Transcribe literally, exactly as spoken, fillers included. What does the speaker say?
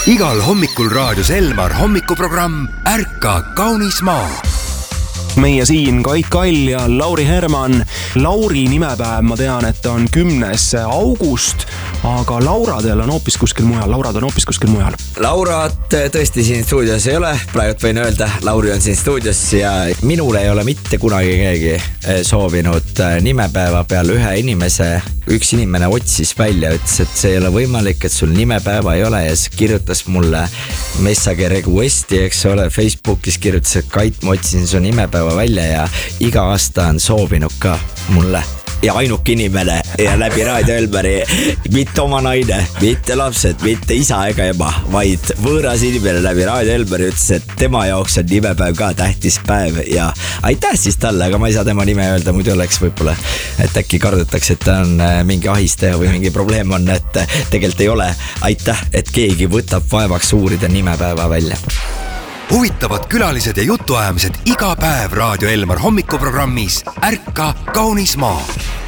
Igal hommikul raadios Elmar hommikuprogramm Ärka kaunis maa. Meie siin Kait Kall ja Lauri Herman. Lauri nimepäev, ma tean, et on kümnes august, aga Lauradel on hoopis kuskil mujal. Laurad on hoopis kuskil mujal. Laurat tõesti siin stuudios ei ole. Praegu võin öelda, Lauri on siin stuudios ja minul ei ole mitte kunagi keegi soovinud nimepäeva peal ühe inimese. Üks inimene otsis välja, ütles, et see ei ole võimalik, et sul nimepäeva ei ole ja see kirjutas mulle message requesti, eks ole, Facebookis kirjutas, et Kait, ma otsisin su nimepäeva välja ja iga aasta on soovinud ka mulle. Ja ainuk inimene ja läbi Raadio Elmari mitte oma naine, mitte lapsed, mitte isa ega ema, vaid võõras inimene läbi Raadio Elmari ütles, et tema jaoks on nimepäev ka tähtis päev ja aitäh siis talle, aga ma ei saa tema nime öelda, muidu oleks võib-olla, et äkki kardetakse, et ta on mingi ahistaja või mingi probleem on, et tegelikult ei ole. Aitäh, et keegi võtab vaevaks uurida nimepäeva välja. Huvitavad külalised ja jutuajamised iga päev Raadio Elmar hommikuprogrammis Ärka kaunis maa.